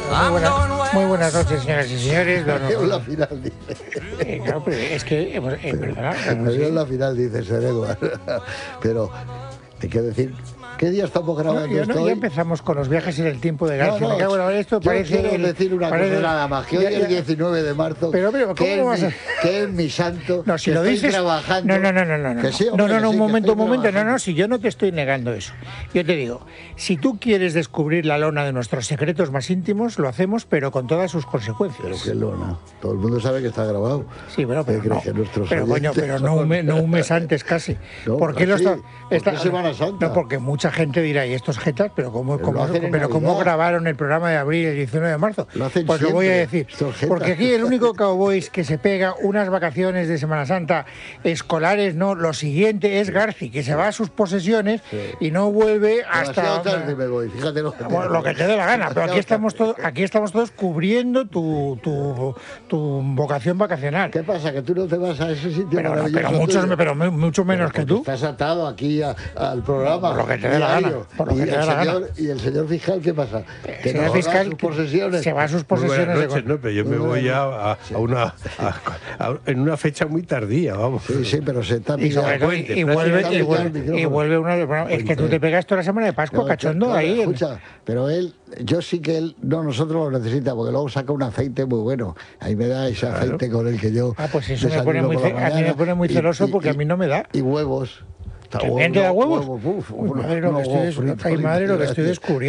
Muy buenas noches, señoras y señores. En la final dice. Claro, pero es que, perdona. En la final dice Sir Edward. Pero hay que decir, ¿qué día estamos grabando esto? Ya empezamos con los viajes en el tiempo de García. No, Me cago en la- esto yo parece quiero decir una cosa nada más, que hoy es 19 de marzo, Pero, ¿cómo vas a...? que es mi santo, No, si que lo estoy dices... trabajando. No. Que sí, hombre, que sí, Un que momento. estoy No, trabajando. si yo no te estoy negando eso. Yo te digo, si tú quieres descubrir la lona de nuestros secretos más íntimos, lo hacemos, pero con todas sus consecuencias. Pero qué lona. Todo el mundo sabe que está grabado. Sí, bueno, pero ¿Qué no. crees que nuestros Pero, coño, oyentes pero no un mes antes casi. No, ¿Por qué lo casi. está...? ¿Por qué Semana Santa? No, porque mucha gente dirá, ¿y estos jetas? Pero ¿cómo Navidad. grabaron el programa de abril el 19 de marzo? Lo hacen Pues lo voy a siempre, decir. estos jetas. Porque aquí el único cowboy que se pega unas vacaciones de Semana Santa escolares, no, lo siguiente es Garci, que se va a sus posesiones y no vuelve hasta... Demasiado tarde me voy, fíjate lo que te Bueno, lo que te dé la gana, pero aquí estamos todos cubriendo tu vocación vacacional. ¿Qué pasa? ¿Que tú no te vas a ese sitio maravilloso? Mucho menos que tú. Estás atado aquí al programa. Por lo que te dé la gana, diario. por lo que te dé la gana. ¿Y el señor fiscal qué pasa? Que El no señor va a fiscal sus posesiones. se va a sus Muy buenas posesiones. noches, no, pero yo me voy ya en una fecha muy tardía, vamos. Sí, pero se está Y sobre todo, y vuelve una... Es que tú te pegas toda la semana de Pascua, cachondo, claro, ahí. Escucha, pero yo sí que nosotros lo necesita, porque luego saca un aceite muy bueno. Ahí me da ese aceite con el que yo... Pues eso a mí me pone muy celoso porque a mí no me da. Y huevos. ¿También te da huevos? Uf, Madre, lo que estoy descubriendo.